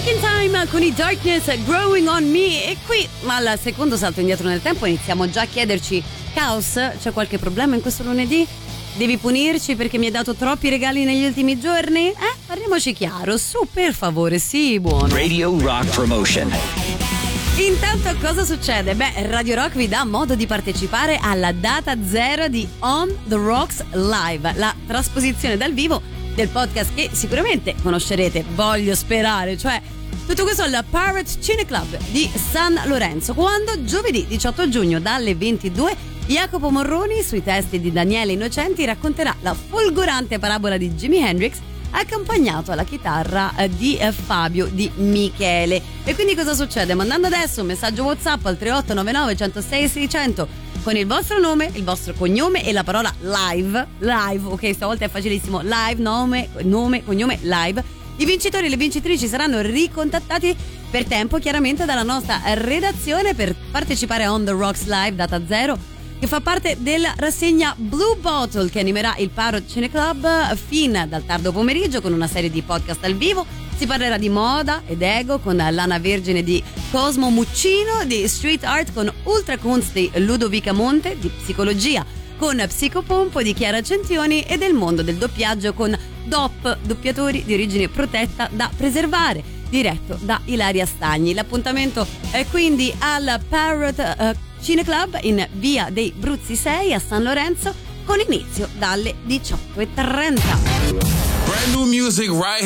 Back in Time con i Darkness Growing on Me. E qui al secondo salto indietro nel tempo iniziamo già a chiederci: Caos, c'è qualche problema in questo lunedì? Devi punirci perché mi hai dato troppi regali negli ultimi giorni? Parliamoci chiaro, su, per favore, sì, buono. Radio Rock Promotion. Intanto cosa succede? Radio Rock vi dà modo di partecipare alla data zero di On The Rocks Live, la trasposizione dal vivo del podcast che sicuramente conoscerete, voglio sperare, cioè tutto questo al Parrot Cine Club di San Lorenzo, quando giovedì 18 giugno dalle 22 Jacopo Morroni, sui testi di Daniele Innocenti, racconterà la folgorante parabola di Jimi Hendrix accompagnato alla chitarra di Fabio Di Michele. E quindi cosa succede? Mandando adesso un messaggio WhatsApp al 3899 106 600 con il vostro nome, il vostro cognome e la parola live, ok, stavolta è facilissimo, live, nome, cognome, live. I vincitori e le vincitrici saranno ricontattati per tempo chiaramente dalla nostra redazione per partecipare a On The Rocks Live data zero, che fa parte della rassegna Blue Bottle che animerà il Parrot Cine Club fin dal tardo pomeriggio con una serie di podcast al vivo. Si parlerà di moda ed ego con l'Ana Vergine di Cosmo Muccino, di street art con Ultra Kunst di Ludovica Monte, di psicologia con Psicopompo di Chiara Centioni e del mondo del doppiaggio con DOP, doppiatori di origine protetta da preservare, diretto da Ilaria Stagni. L'appuntamento è quindi al Parrot Cine Club in via dei Bruzzi 6 a San Lorenzo con inizio dalle 18:30. Brand new music right